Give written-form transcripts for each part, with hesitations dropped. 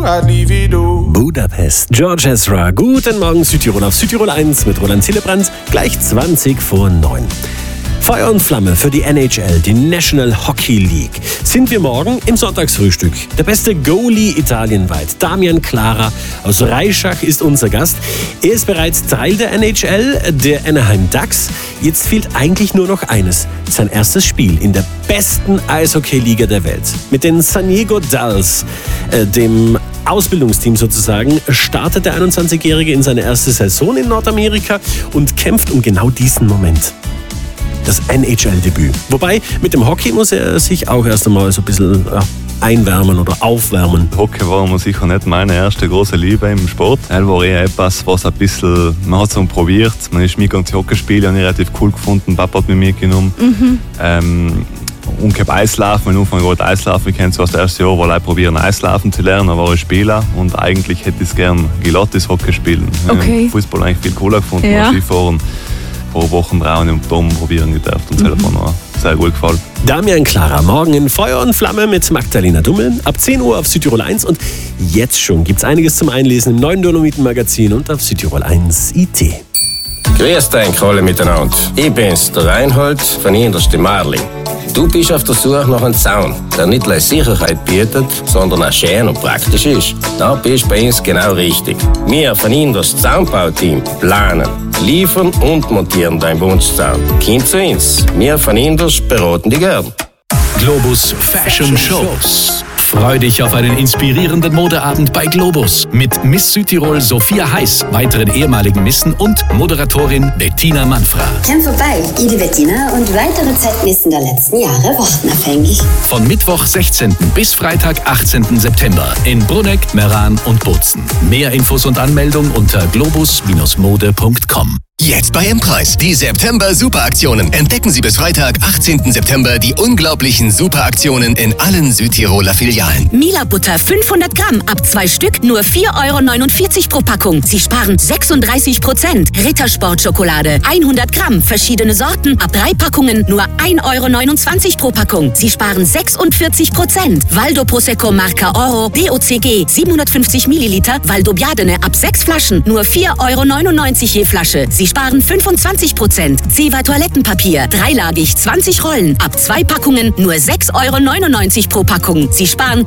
Budapest, George Ezra. Guten Morgen Südtirol auf Südtirol 1 mit Roland Zillebrand, gleich 20:09. Feuer und Flamme für die NHL, die National Hockey League. Sind wir morgen im Sonntagsfrühstück. Der beste Goalie italienweit, Damian Klara aus Reischach, ist unser Gast. Er ist bereits Teil der NHL, der Anaheim Ducks. Jetzt fehlt eigentlich nur noch eines: sein erstes Spiel in der besten Eishockey-Liga der Welt. Mit den San Diego Dulls, dem Ausbildungsteam sozusagen, startet der 21-Jährige in seine erste Saison in Nordamerika und kämpft um genau diesen Moment. Das NHL-Debüt. Wobei, mit dem Hockey muss er sich auch erst einmal so ein bisschen einwärmen oder aufwärmen. Hockey war mir sicher nicht meine erste große Liebe im Sport. Es war eher etwas, was ein bisschen, man hat es probiert. Man ist mit ganzen Hockeyspiele relativ cool gefunden. Papa hat mich mitgenommen. Und ich habe Eislaufen, am Anfang wollte Eislaufen. Ich kenne es das erste Jahr, weil ich probieren Eislaufen zu lernen, da war ich Spieler und eigentlich hätte ich es gern gelattes Hockey spielen. Okay. Fußball eigentlich viel cooler gefunden als Skifahren. Vor Wochen draußen im Dom probieren gedacht und das hat mir noch sehr gut gefallen. Damian Klara, morgen in Feuer und Flamme mit Magdalena Dummel, ab 10 Uhr auf Südtirol 1 und jetzt schon gibt's einiges zum Einlesen im neuen Dolomiten-Magazin und auf Südtirol 1 IT. Grüß euch alle miteinander. Ich bin's, der Reinhold von Inderste Marling. Du bist auf der Suche nach einem Zaun, der nicht nur Sicherheit bietet, sondern auch schön und praktisch ist. Da bist du bei uns genau richtig. Wir von Inderst Zaunbauteam planen, liefern und montieren deinen Wunschzaun. Komm zu uns. Wir von Inderst beraten dich gern. Globus Fashion Shows. Freu dich auf einen inspirierenden Modeabend bei Globus mit Miss Südtirol Sophia Heiß, weiteren ehemaligen Missen und Moderatorin Bettina Manfra. Komm vorbei, ich die Bettina und weitere Zeitmissen der letzten Jahre warten auf euch. Von Mittwoch 16. bis Freitag 18. September in Brunegg, Meran und Bozen. Mehr Infos und Anmeldung unter globus-mode.com. Jetzt bei M-Preis. Die September-Superaktionen. Entdecken Sie bis Freitag, 18. September, die unglaublichen Superaktionen in allen Südtiroler Filialen. Mila-Butter 500 Gramm, ab 2 Stück, nur 4,49 € pro Packung. Sie sparen 36%. Rittersport-Schokolade 100 Gramm, verschiedene Sorten, ab 3 Packungen, nur 1,29 € pro Packung. Sie sparen 46%. Valdo Prosecco Marca Oro, DOCG 750 Milliliter, Valdo Biadene, ab 6 Flaschen, nur 4,99 € je Flasche. Sie sparen 25%. Zewa Toilettenpapier, dreilagig, 20 Rollen, ab 2 Packungen, nur 6,99 € pro Packung. Sie sparen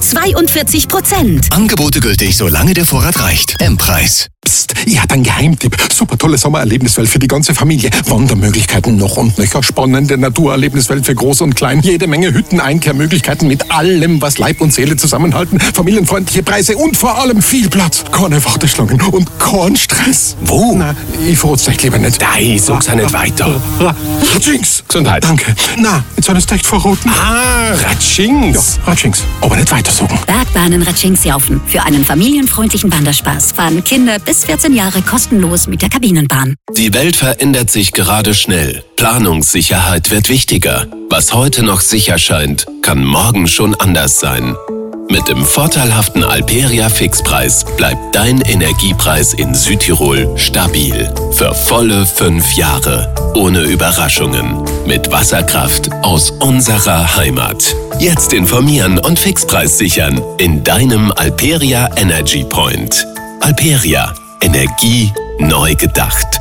42%. Angebote gültig, solange der Vorrat reicht. M-Preis. Psst, ich habe einen Geheimtipp. Super tolle Sommererlebniswelt für die ganze Familie. Wandermöglichkeiten noch und nöcher. Spannende Naturerlebniswelt für Groß und Klein. Jede Menge Hütten, Einkehrmöglichkeiten mit allem, was Leib und Seele zusammenhalten. Familienfreundliche Preise und vor allem viel Platz. Keine Warteschlangen und kein Stress. Wo? Na, ich verrat's euch lieber nicht. Nein, sag's auch nicht weiter. Ratschings. Gesundheit. Danke. Na, jetzt soll es echt verraten. Ratschings. Ja, Ratschings. Aber nicht weiter sagen. Bergbahnen Ratschingshaufen. Für einen familienfreundlichen Wanderspaß fahren Kinder bis 14 Jahre kostenlos mit der Kabinenbahn. Die Welt verändert sich gerade schnell. Planungssicherheit wird wichtiger. Was heute noch sicher scheint, kann morgen schon anders sein. Mit dem vorteilhaften Alperia Fixpreis bleibt dein Energiepreis in Südtirol stabil. Für volle 5 Jahre. Ohne Überraschungen. Mit Wasserkraft aus unserer Heimat. Jetzt informieren und Fixpreis sichern in deinem Alperia Energy Point. Alperia. Energie neu gedacht.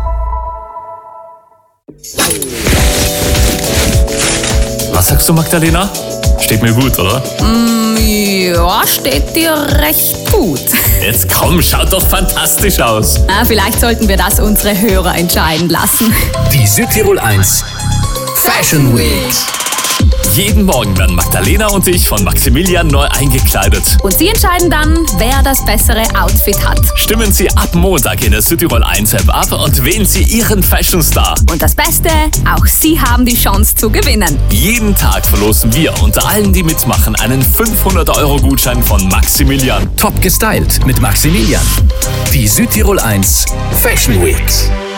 Was sagst du, Magdalena? Steht mir gut, oder? Ja, steht dir recht gut. Jetzt komm, schaut doch fantastisch aus. Vielleicht sollten wir das unsere Hörer entscheiden lassen. Die Südtirol 1 Fashion Week. Jeden Morgen werden Magdalena und ich von Maximilian neu eingekleidet. Und Sie entscheiden dann, wer das bessere Outfit hat. Stimmen Sie ab Montag in der Südtirol 1 App ab und wählen Sie Ihren Fashion Star. Und das Beste, auch Sie haben die Chance zu gewinnen. Jeden Tag verlosen wir unter allen, die mitmachen, einen 500-Euro-Gutschein von Maximilian. Top gestylt mit Maximilian. Die Südtirol 1 Fashion Week.